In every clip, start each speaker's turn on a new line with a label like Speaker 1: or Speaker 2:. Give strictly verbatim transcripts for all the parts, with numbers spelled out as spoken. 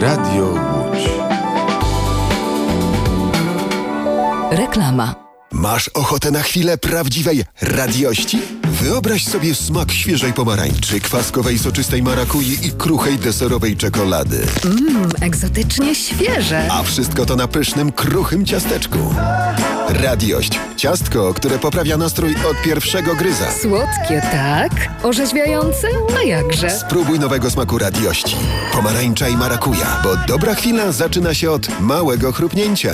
Speaker 1: Radio Łódź.
Speaker 2: Reklama.
Speaker 3: Masz ochotę na chwilę prawdziwej radiości? Wyobraź sobie smak świeżej pomarańczy, kwaskowej soczystej marakui i kruchej deserowej czekolady.
Speaker 2: Mmm, egzotycznie świeże.
Speaker 3: A wszystko to na pysznym, kruchym ciasteczku. Radiość. Ciastko, które poprawia nastrój od pierwszego gryza.
Speaker 2: Słodkie, tak? Orzeźwiające? A jakże?
Speaker 3: Spróbuj nowego smaku radiości. Pomarańcza i marakuja, bo dobra chwila zaczyna się od małego chrupnięcia.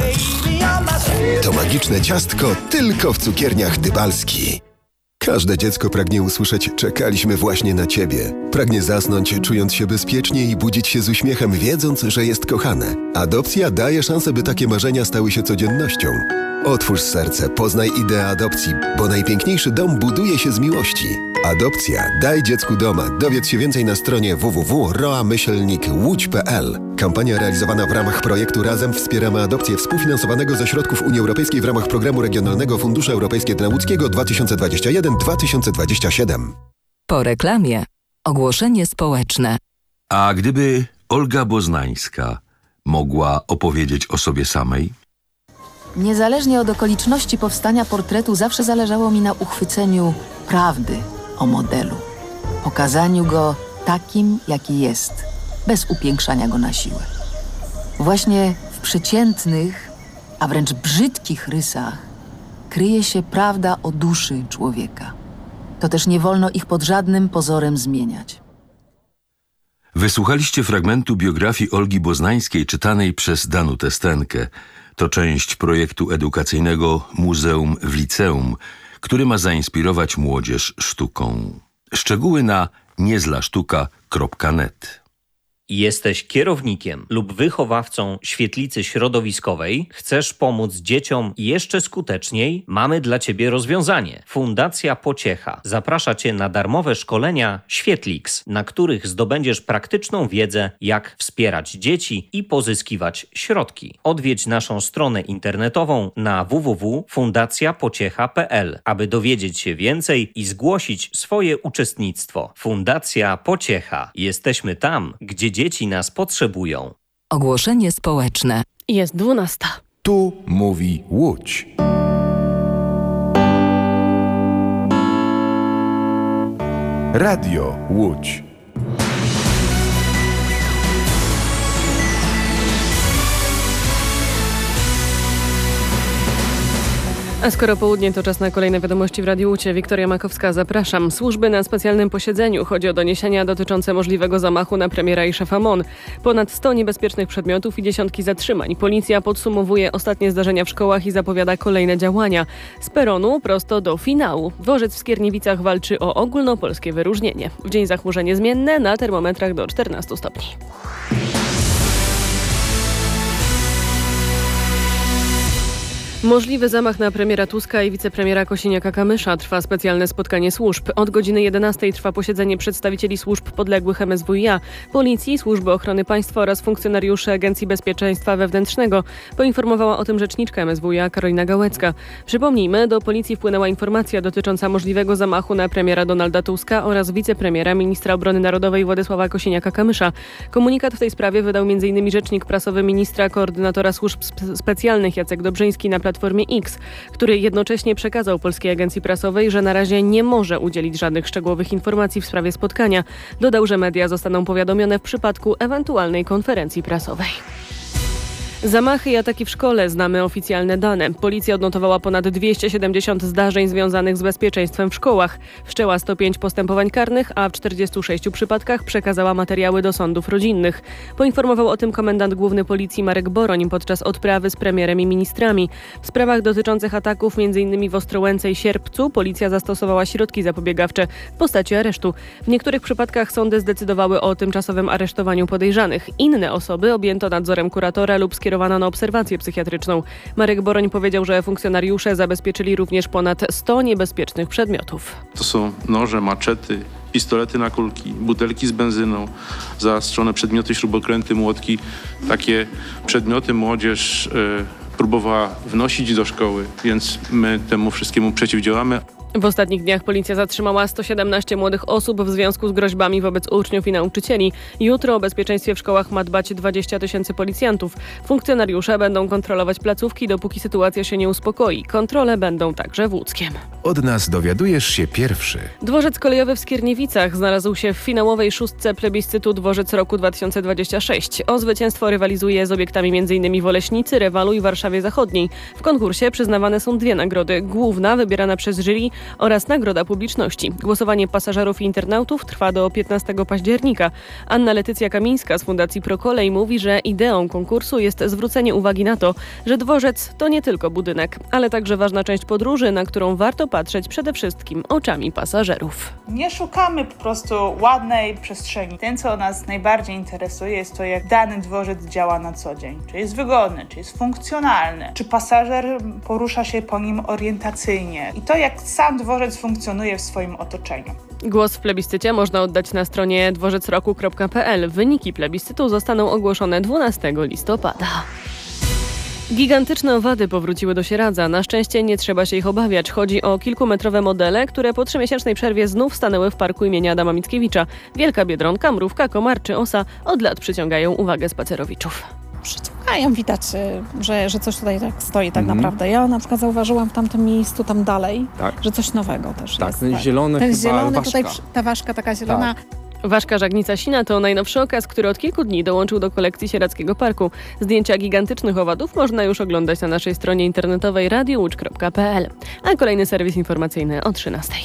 Speaker 3: To magiczne ciastko tylko w cukierniach Dybalski. Każde dziecko pragnie usłyszeć: czekaliśmy właśnie na ciebie. Pragnie zasnąć, czując się bezpiecznie i budzić się z uśmiechem, wiedząc, że jest kochane. Adopcja daje szansę, by takie marzenia stały się codziennością. Otwórz serce, poznaj ideę adopcji, bo najpiękniejszy dom buduje się z miłości. Adopcja. Daj dziecku doma. Dowiedz się więcej na stronie w w w kropka roa myślnik łódź kropka p l. Kampania realizowana w ramach projektu Razem wspieramy adopcję, współfinansowanego ze środków Unii Europejskiej w ramach Programu Regionalnego Funduszu Europejskiego dla Łódzkiego dwa tysiące dwudziesty pierwszy do dwa tysiące dwudziestego siódmego.
Speaker 2: Po reklamie ogłoszenie społeczne.
Speaker 4: A gdyby Olga Boznańska mogła opowiedzieć o sobie samej?
Speaker 5: Niezależnie od okoliczności powstania portretu, zawsze zależało mi na uchwyceniu prawdy o modelu. Pokazaniu go takim, jaki jest, bez upiększania go na siłę. Właśnie w przeciętnych, a wręcz brzydkich rysach kryje się prawda o duszy człowieka. To też nie wolno ich pod żadnym pozorem zmieniać.
Speaker 4: Wysłuchaliście fragmentu biografii Olgi Boznańskiej czytanej przez Danutę Stenkę. To część projektu edukacyjnego Muzeum w Liceum, który ma zainspirować młodzież sztuką. Szczegóły na niezlasztuka kropka net.
Speaker 6: Jesteś kierownikiem lub wychowawcą świetlicy środowiskowej? Chcesz pomóc dzieciom jeszcze skuteczniej? Mamy dla Ciebie rozwiązanie. Fundacja Pociecha zaprasza Cię na darmowe szkolenia Świetlix, na których zdobędziesz praktyczną wiedzę, jak wspierać dzieci i pozyskiwać środki. Odwiedź naszą stronę internetową na w w w kropka fundacja pociecha kropka p l, aby dowiedzieć się więcej i zgłosić swoje uczestnictwo. Fundacja Pociecha. Jesteśmy tam, gdzie dzieci nas potrzebują.
Speaker 2: Ogłoszenie społeczne.
Speaker 7: Jest dwunasta.
Speaker 1: Tu mówi Łódź. Radio Łódź.
Speaker 7: A skoro południe, to czas na kolejne wiadomości w Radiu Łódź. Wiktoria Makowska, zapraszam. Służby na specjalnym posiedzeniu. Chodzi o doniesienia dotyczące możliwego zamachu na premiera i szefa M O N. Ponad sto niebezpiecznych przedmiotów i dziesiątki zatrzymań. Policja podsumowuje ostatnie zdarzenia w szkołach i zapowiada kolejne działania. Z peronu prosto do finału. Dworzec w Skierniewicach walczy o ogólnopolskie wyróżnienie. W dzień zachmurzenie zmienne, na termometrach do czternastu stopni. Możliwy zamach na premiera Tuska i wicepremiera Kosiniaka-Kamysza. Trwa specjalne spotkanie służb. Od godziny jedenastej trwa posiedzenie przedstawicieli służb podległych M S W i A, Policji, Służby Ochrony Państwa oraz funkcjonariuszy Agencji Bezpieczeństwa Wewnętrznego. Poinformowała o tym rzeczniczka M S W i A Karolina Gałecka. Przypomnijmy, do Policji wpłynęła informacja dotycząca możliwego zamachu na premiera Donalda Tuska oraz wicepremiera, ministra obrony narodowej Władysława Kosiniaka-Kamysza. Komunikat w tej sprawie wydał między innymi rzecznik prasowy ministra koordynatora służb spe- specjalnych Jacek Dobrzyński na Platformie X, który jednocześnie przekazał Polskiej Agencji Prasowej, że na razie nie może udzielić żadnych szczegółowych informacji w sprawie spotkania. Dodał, że media zostaną powiadomione w przypadku ewentualnej konferencji prasowej. Zamachy i ataki w szkole. Znamy oficjalne dane. Policja odnotowała ponad dwieście siedemdziesiąt zdarzeń związanych z bezpieczeństwem w szkołach. Wszczęła sto pięć postępowań karnych, a w czterdziestu sześciu przypadkach przekazała materiały do sądów rodzinnych. Poinformował o tym komendant główny Policji Marek Boroń podczas odprawy z premierem i ministrami. W sprawach dotyczących ataków m.in. w Ostrołęce i Sierpcu policja zastosowała środki zapobiegawcze w postaci aresztu. W niektórych przypadkach sądy zdecydowały o tymczasowym aresztowaniu podejrzanych. Inne osoby objęto nadzorem kuratora lub skierowano na obserwację psychiatryczną. Marek Boroń powiedział, że funkcjonariusze zabezpieczyli również ponad sto niebezpiecznych przedmiotów.
Speaker 8: To są noże, maczety, pistolety na kulki, butelki z benzyną, zaostrzone przedmioty, śrubokręty, młotki. Takie przedmioty młodzież y, próbowała wnosić do szkoły, więc my temu wszystkiemu przeciwdziałamy.
Speaker 7: W ostatnich dniach policja zatrzymała sto siedemnaście młodych osób w związku z groźbami wobec uczniów i nauczycieli. Jutro o bezpieczeństwie w szkołach ma dbać dwadzieścia tysięcy policjantów. Funkcjonariusze będą kontrolować placówki, dopóki sytuacja się nie uspokoi. Kontrole będą także w Łódzkiem.
Speaker 1: Od nas dowiadujesz się pierwszy.
Speaker 7: Dworzec kolejowy w Skierniewicach znalazł się w finałowej szóstce plebiscytu Dworzec roku dwa tysiące dwudziestego szóstego. O zwycięstwo rywalizuje z obiektami m.in. w Oleśnicy, Rewalu i Warszawie Zachodniej. W konkursie przyznawane są dwie nagrody. Główna, wybierana przez jury, oraz nagroda publiczności. Głosowanie pasażerów i internautów trwa do piętnastego października. Anna Letycja Kamińska z Fundacji Prokolej mówi, że ideą konkursu jest zwrócenie uwagi na to, że dworzec to nie tylko budynek, ale także ważna część podróży, na którą warto patrzeć przede wszystkim oczami pasażerów.
Speaker 9: Nie szukamy po prostu ładnej przestrzeni. Tym, co nas najbardziej interesuje, jest to, jak dany dworzec działa na co dzień. Czy jest wygodny, czy jest funkcjonalny, czy pasażer porusza się po nim orientacyjnie. I to, jak sam dworzec funkcjonuje w swoim otoczeniu.
Speaker 7: Głos w plebiscycie można oddać na stronie dworzec roku kropka p l. Wyniki plebiscytu zostaną ogłoszone dwunastego listopada. Gigantyczne owady powróciły do Sieradza. Na szczęście nie trzeba się ich obawiać. Chodzi o kilkumetrowe modele, które po trzymiesięcznej przerwie znów stanęły w parku imienia Adama Mickiewicza. Wielka biedronka, mrówka, komar czy osa od lat przyciągają uwagę spacerowiczów.
Speaker 10: Przyciągają, widać, że, że coś tutaj tak stoi tak
Speaker 11: Mhm.
Speaker 10: naprawdę. Ja na przykład zauważyłam w tamtym miejscu, tam dalej,
Speaker 11: Tak.
Speaker 10: że coś nowego też
Speaker 11: Tak,
Speaker 10: jest.
Speaker 11: ten zielony
Speaker 10: Ten
Speaker 11: chyba
Speaker 10: zielony
Speaker 11: ważka.
Speaker 10: tutaj, przy- ta ważka taka zielona.
Speaker 7: Ważka żagnica-sina to najnowszy okaz, który od kilku dni dołączył do kolekcji Sieradzkiego Parku. Zdjęcia gigantycznych owadów można już oglądać na naszej stronie internetowej radio łódź kropka p l. A kolejny serwis informacyjny o trzynastej.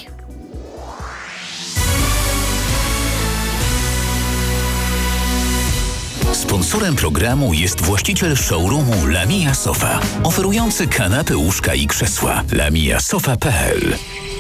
Speaker 12: Sponsorem programu jest właściciel showroomu Lamia Sofa, oferujący kanapy, łóżka i krzesła. lamia sofa kropka p l.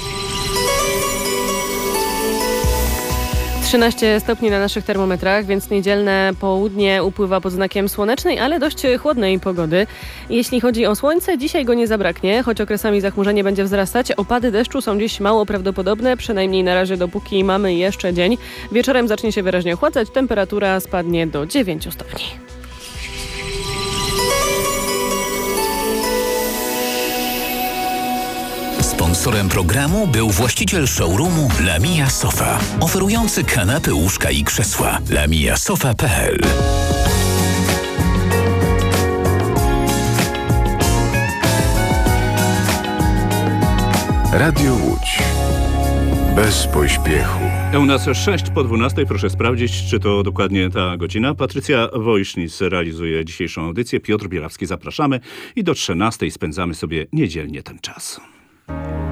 Speaker 7: trzynaście stopni na naszych termometrach, więc niedzielne południe upływa pod znakiem słonecznej, ale dość chłodnej pogody. Jeśli chodzi o słońce, dzisiaj go nie zabraknie, choć okresami zachmurzenie będzie wzrastać. Opady deszczu są dziś mało prawdopodobne, przynajmniej na razie dopóki mamy jeszcze dzień. Wieczorem zacznie się wyraźnie ochładzać, temperatura spadnie do dziewięciu stopni.
Speaker 12: Sponsorem programu był właściciel showroomu Lamia Sofa, oferujący kanapy, łóżka i krzesła. lamia sofa kropka p l.
Speaker 1: Radio Łódź. Bez pośpiechu.
Speaker 13: U nas sześć po dwunastej. Proszę sprawdzić, czy to dokładnie ta godzina. Patrycja Wojsznic realizuje dzisiejszą audycję. Piotr Bierawski, zapraszamy i do trzynastej spędzamy sobie niedzielnie ten czas.